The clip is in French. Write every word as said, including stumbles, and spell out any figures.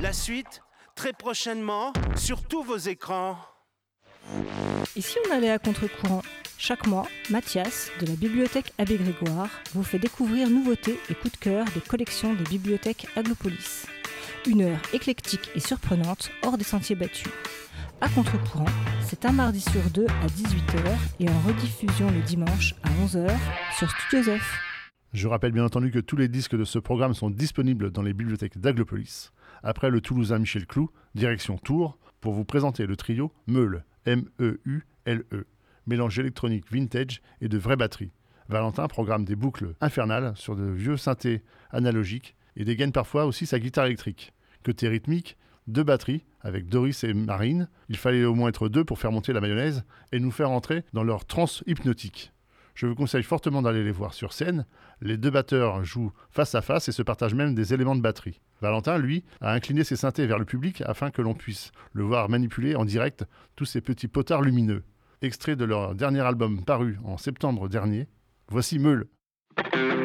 La suite, très prochainement, sur tous vos écrans. Et si on allait à contre-courant ? Chaque mois, Mathias, de la bibliothèque Abbé Grégoire, vous fait découvrir nouveautés et coups de cœur des collections des bibliothèques Aglopolis. Une heure éclectique et surprenante, hors des sentiers battus. À contre-courant, c'est un mardi sur deux à dix-huit heures et en rediffusion le dimanche à onze heures sur Studio F. Je rappelle bien entendu que tous les disques de ce programme sont disponibles dans les bibliothèques d'Aglopolis. Après le Toulousain Michel Clou, direction Tours, pour vous présenter le trio Meule, M E U L E. Mélange électronique vintage et de vraies batteries. Valentin programme des boucles infernales sur de vieux synthés analogiques et dégaine parfois aussi sa guitare électrique. Côté rythmique, deux batteries avec Doris et Marine. Il fallait au moins être deux pour faire monter la mayonnaise et nous faire entrer dans leur transe hypnotique. Je vous conseille fortement d'aller les voir sur scène. Les deux batteurs jouent face à face et se partagent même des éléments de batterie. Valentin, lui, a incliné ses synthés vers le public afin que l'on puisse le voir manipuler en direct tous ces petits potards lumineux. Extrait de leur dernier album paru en septembre dernier, voici Meule.